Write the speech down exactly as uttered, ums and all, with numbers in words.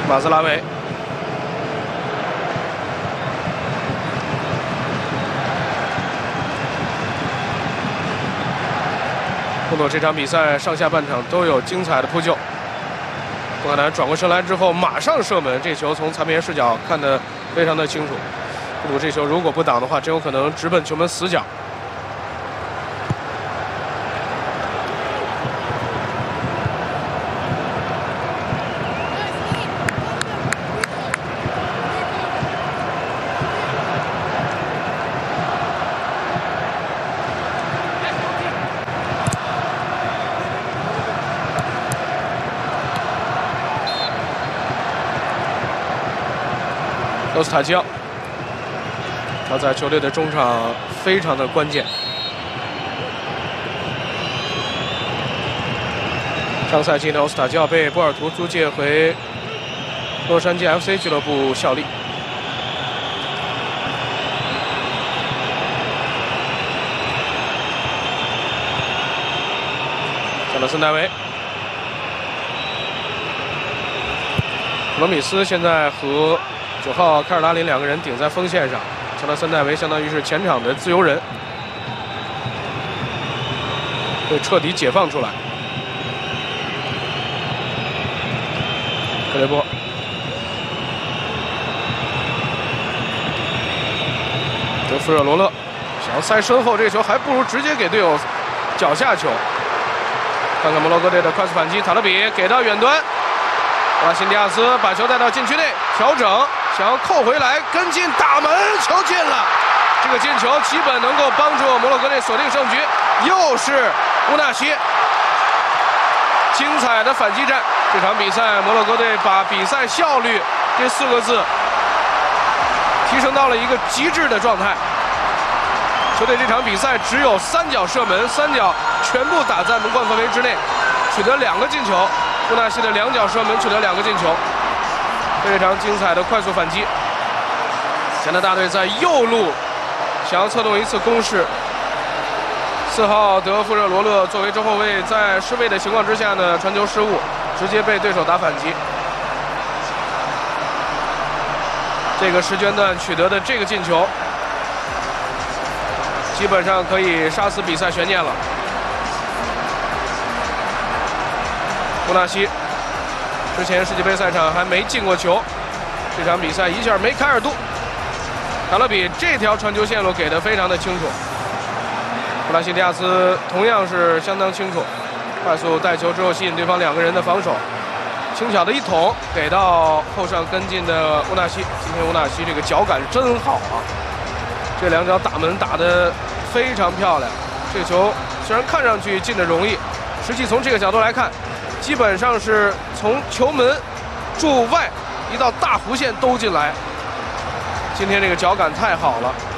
马兹拉维。不过这场比赛上下半场都有精彩的扑救。布克南转过身来之后，马上射门，这球从残片视角看得非常的清楚。布鲁这球如果不挡的话，真有可能直奔球门死角。 罗斯塔基奥，他在球队的中场非常的关键。上赛季呢，欧斯塔基奥被波尔图租借回洛杉矶 F C 俱乐部效力。加勒森戴维，普罗米斯现在和 九号凯尔拉林两个人顶在锋线上，乔纳森戴维相当于是前场的自由人，被彻底解放出来。克雷波，德弗热罗勒想要塞身后，这个球还不如直接给队友脚下球。看看摩洛哥队的快速反击，塔勒比给到远端，布拉辛迪亚斯把球带到禁区内调整。 想要扣回来，跟进打门，球进了。这个进球基本能够帮助摩洛哥队锁定胜局。又是乌纳西，精彩的反击战。这场比赛，摩洛哥队把比赛效率这四个字提升到了一个极致的状态。球队这场比赛只有三脚射门，三脚全部打在门框范围之内，取得两个进球。乌纳西的两脚射门取得两个进球。 非常精彩的快速反击，加拿大队在右路想要策动一次攻势。四号德弗热罗勒作为中后卫，在失位的情况之下呢，传球失误，直接被对手打反击。这个时间段取得的这个进球，基本上可以杀死比赛悬念了。乌纳西。 之前世界杯赛场还没进过球，这场比赛一下梅开二度。卡勒比这条传球线路给的非常的清楚，布拉辛迪亚斯同样是相当清楚，快速带球之后吸引对方两个人的防守，轻巧的一捅给到后上跟进的乌纳西。今天乌纳西这个脚感真好啊，这两脚打门打得非常漂亮。这个球虽然看上去进的容易，实际从这个角度来看。 基本上是从球门柱外一道大弧线兜进来。今天这个脚感太好了。